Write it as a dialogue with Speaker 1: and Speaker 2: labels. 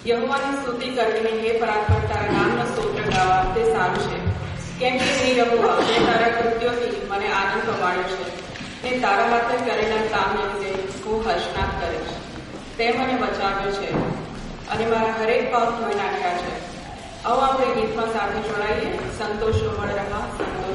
Speaker 1: યહોવાની સ્તુતિ કરવીને હે પરાત્પર તારા નામનો સ્તોત્ર ગાવા તે સારું છે. કેમ કે હે યહોવા, મેં તારા કૃત્યોથી મને આનંદ પમાડ્યો છે ને તારા હાથે કરેલા કામને લીધે હું હર્ષનાદ કરીશ. તે મને બચાવ્યો છે અને મારા હરેક પાપ ધોઈ નાખ્યા છે. આવો આપણે ગીતમાં સાથે જોડાઈએ. સંતોષ મળ રહા સંતોષ